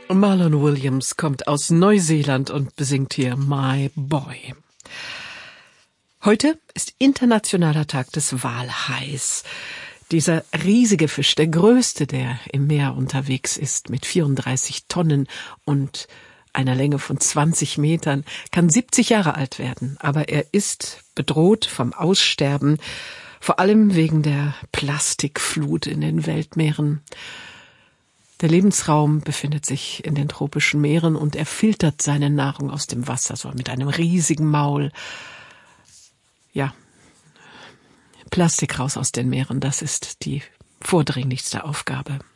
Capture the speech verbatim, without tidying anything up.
Marlon Williams kommt aus Neuseeland und besingt hier My Boy. Heute ist internationaler Tag des Walhais. Dieser riesige Fisch, der größte, der im Meer unterwegs ist, mit vierunddreißig Tonnen und einer Länge von zwanzig Metern, kann siebzig Jahre alt werden. Aber er ist bedroht vom Aussterben, vor allem wegen der Plastikflut in den Weltmeeren. Der Lebensraum befindet sich in den tropischen Meeren und er filtert seine Nahrung aus dem Wasser, so mit einem riesigen Maul. Ja, Plastik raus aus den Meeren, das ist die vordringlichste Aufgabe.